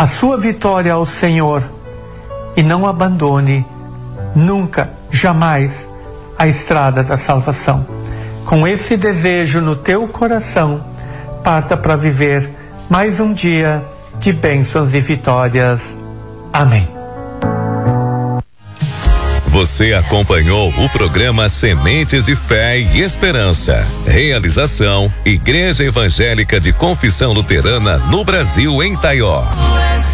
sua vitória ao Senhor e não abandone nunca, jamais, a estrada da salvação. Com esse desejo no teu coração, parta para viver mais um dia de bênçãos e vitórias. Amém. Você acompanhou o programa Sementes de Fé e Esperança. Realização: Igreja Evangélica de Confissão Luterana no Brasil, em Taió.